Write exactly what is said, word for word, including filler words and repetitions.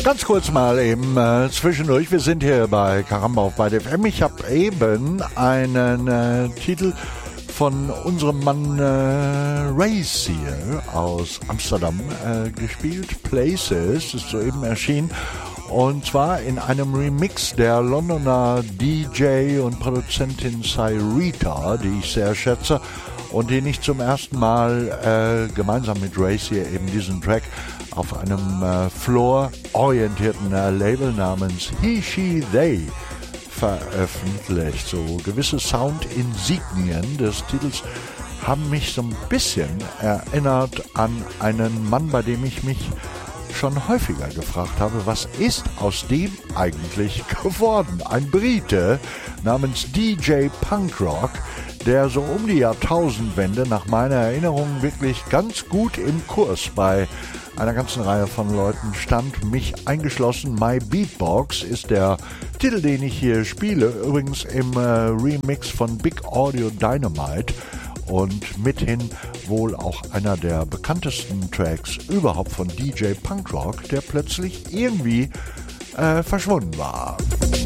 Ganz kurz mal eben äh, zwischendurch, wir sind hier bei Karamba auf Byte F M. Ich habe eben einen äh, Titel von unserem Mann äh, Race hier aus Amsterdam äh, gespielt. Places ist soeben erschienen. Und zwar in einem Remix der Londoner D J und Produzentin Cyrita, die ich sehr schätze und den ich zum ersten Mal äh, gemeinsam mit Race hier eben diesen Track auf einem äh, Floor-orientierten äh, Label namens He, She, They veröffentlicht. So gewisse Soundinsignien des Titels haben mich so ein bisschen erinnert an einen Mann, bei dem ich mich schon häufiger gefragt habe, was ist aus dem eigentlich geworden? Ein Brite namens D J Punkrock, der so um die Jahrtausendwende nach meiner Erinnerung wirklich ganz gut im Kurs bei einer ganzen Reihe von Leuten stand, mich eingeschlossen. My Beatbox ist der Titel, den ich hier spiele, übrigens im äh, Remix von Big Audio Dynamite und mithin wohl auch einer der bekanntesten Tracks überhaupt von D J Punkrock, der plötzlich irgendwie äh, verschwunden war.